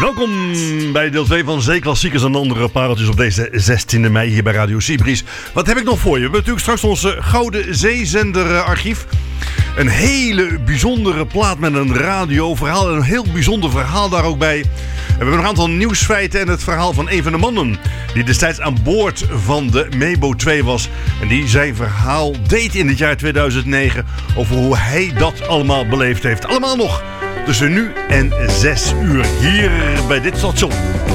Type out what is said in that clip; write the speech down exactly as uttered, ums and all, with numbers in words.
Welkom bij deel twee van Zeeklassiekers en andere pareltjes op deze zestiende mei hier bij Radio Seabreeze. Wat heb ik nog voor je? We hebben natuurlijk straks onze Gouden Zeezender archief. Een hele bijzondere plaat met een radioverhaal en een heel bijzonder verhaal daar ook bij. En we hebben nog een aantal nieuwsfeiten en het verhaal van een van de mannen die destijds aan boord van de Mebo twee was. En die zijn verhaal deed in het jaar tweeduizend negen over hoe hij dat allemaal beleefd heeft. Allemaal nog tussen nu en zes uur hier bij dit station.